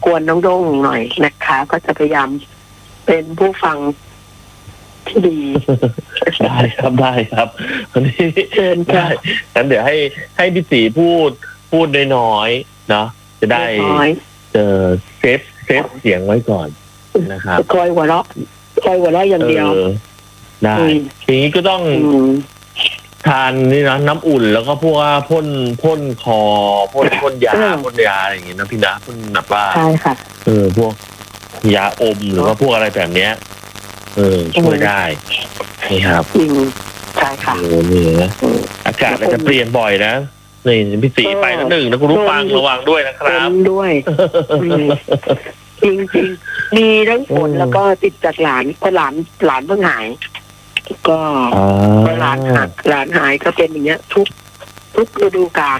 กวนน้องโด่งหน่อยนะคะ ก็จะพยายามเป็นผู้ฟังที่ดีได้ครับได้ครับวันนี้เชิญค่ะได้งั้นเดี๋ยวให้พี่ศรีพูดน้อยๆเนาะจะได้น้อยเซฟเสียงไว้ก่อนนะครับคอยหัวเราะอย่างเดียวได้ทีนี้ก็ต้องทานนี่นะน้ำอุ่นแล้วก็พวกว่าพ่นคอพ่นยาอะไรอย่างเงี้ยนะพี่นะพ่นแบบว่าใช่ค่ะพวกยาอมหรือว่าพวกอะไรแบบเนี้ยช่วยได้นี่ครับใช่ค่ะนี่นะอากาศอาจจะเปลี่ยนบ่อยนะนี่พี่ศรีไปแล้วหนึ่งนะคุณผู้ฟังระวังด้วยนะครับด้วยจริงๆมีทั้งฝนแล้วก็ติดจากหลานเพราะหลานเพิ่งหายก็หลานหายก็เป็นอย่างเงี้ย ทุกฤดูกาล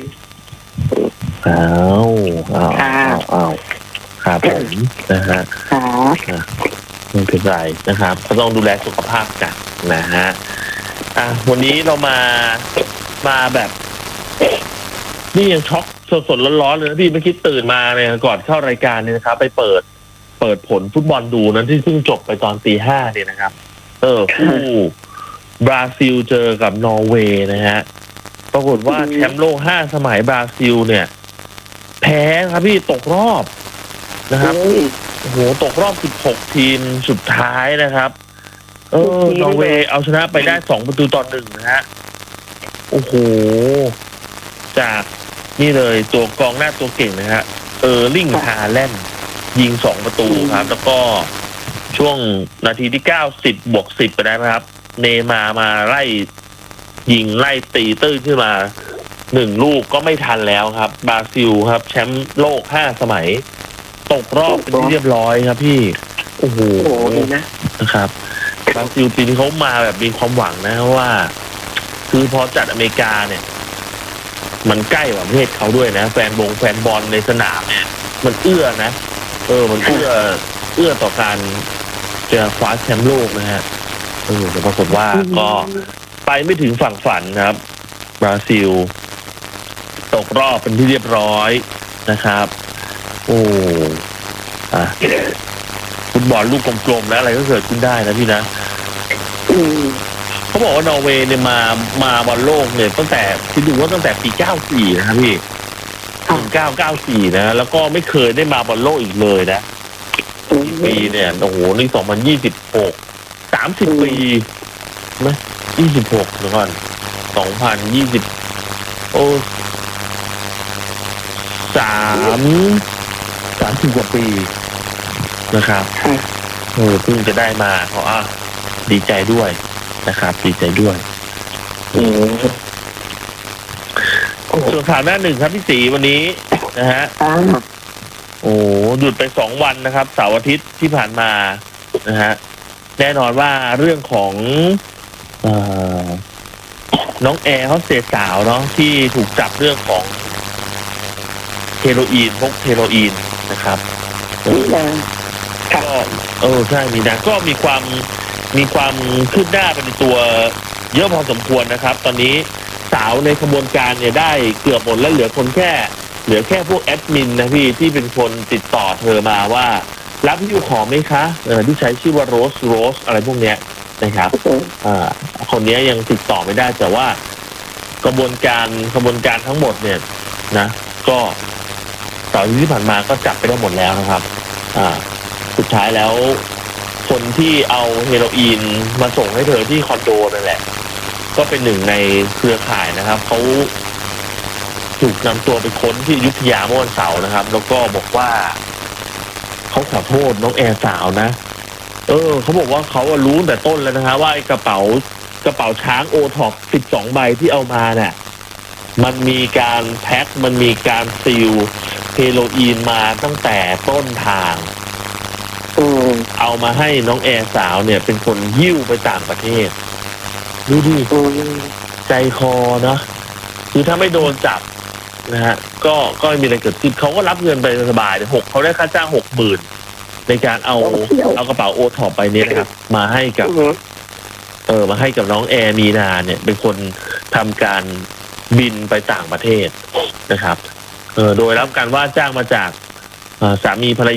ครับผมนะฮะไม่เป็นไรนะครับก็ต้องดูแลสุขภาพกันนะฮะวันนี้เรามาแบบนี่ยังช็อกสดๆร้อนๆเลยนะพี่เมื่อกี้ตื่นมาเนี่ยก่อนเข้ารายการเนี่ยนะครับไปเปิดผลฟุตบอลดูนั้นที่เพิ่งจบไปตอนตี 5เนี่ยนะครับคู่บราซิลเจอกับนอร์เวย์นะฮะปรากฏว่าแชมป์โลก5 สมัยบราซิลเนี่ยแพ้ครับพี่ตกรอบนะครับโอ้โหตกรอบ16 ทีมสุดท้ายนะครับนอร์เวย์เอาชนะไปได้2-1นะฮะโอ้โหจากนี่เลยตัวกองหน้าตัวเก่งนะฮะลิงฮาแลนด์ยิง2 ประตูครับแล้วก็ช่วงนาทีที่90+10ไปได้ไหมครับเนมาไล่ยิงไล่ตีตื้นขึ้นมา1 ลูกก็ไม่ทันแล้วครับบราซิลครับแชมป์โลก5 สมัยตกรอบเป็นที่เรียบร้อยครับพี่โอ้โหนะครับบราซิลปีนี้เขามาแบบมีความหวังนะว่าคือพอจัดอเมริกาเนี่ยมันใกล้กว่าประเทศเขาด้วยนะแฟนบอลในสนามเนี่ยมันเอื้อนะมันเอื้อต่อการจะคว้าแชมป์โลกนะฮะแต่ปรากฏว่าก็ไปไม่ถึงฝั่งฝันนะครับบราซิลตกรอบเป็นที่เรียบร้อยนะครับฟุตบอลลูกกลมๆแล้วอะไรก็เกิดขึ้นได้นะพี่นะเขาบอกว่านอร์เวย์เนี่ยมาบอลโลกเนี่ยตั้งแต่ที่ดูว่าตั้งแต่ปี94นะครับพี่1994นะแล้วก็ไม่เคยได้มาบอลโลกอีกเลยนะปีเนี่ยโอ้โหนี่2026 30 ปีไหม26เดี๋ยวก่อน202030 กว่าปีนะครับเพิ่งจะได้มาขอดีใจด้วยนะครับดีใจด้วยส่วนข่าวหน้า 1ครับพี่ศรีวันนี้นะฮะหยุดไป2 วันนะครับเสาร์อาทิตย์ที่ผ่านมานะฮะแน่นอนว่าเรื่องของน้องแอร์เขาเสียสาวเนาะที่ถูกจับเรื่องของเฮโรอีนพกเฮโรอีนนะครับก็ใช่มีนะก็มีความคืบหน้าไปในตัวเยอะพอสมควรนะครับตอนนี้สาวในขบวนการเนี่ยได้เกือบหมดแล้วเหลือแค่พวกแอดมินนะพี่ที่เป็นคนติดต่อเธอมาว่ารับที่อยู่ขอไหมคะที่ใช้ชื่อว่าโรสอะไรพวกเนี้ยนะครับคนนี้ยังติดต่อไม่ได้แต่ว่ากระบวนการทั้งหมดเนี่ยนะก็เสาร์ที่ผ่านมาก็จับไปได้หมดแล้วนะครับสุดท้ายแล้วคนที่เอาเฮโรอีนมาส่งให้เธอที่คอนโดนั่นแหละก็เป็นหนึ่งในเครือข่ายนะครับเขาถูกนำตัวไปค้นที่อยุธยาเมื่อวันเสาร์นะครับแล้วก็บอกว่าเขาขอโทษน้องแอร์สาวนะเขาบอกว่าเขารู้แต่ต้นแล้วนะฮะว่าไอ้กระเป๋าช้างโอท็อป12 ใบที่เอามาเนี่ยมันมีการแพ็คมันมีการซีลเฮโรอีนมาตั้งแต่ต้นทางเอามาให้น้องแอร์สาวเนี่ยเป็นคนหิ้วไปต่างประเทศดูดิใจคอเนาะคือถ้าไม่โดนจับนะฮะก็ไม่มีอะไรเกิดขึ้นเขาก็รับเงินไปสบายเลยเขาได้ค่าจ้าง 60,000 ในการเอากระเป๋าโอท็อปไปนี้นะครับมาให้กับน้องแอร์มีนาเนี่ยเป็นคนทำการบินไปต่างประเทศนะครับโดยรับการว่าจ้างมาจากสามีภรรยา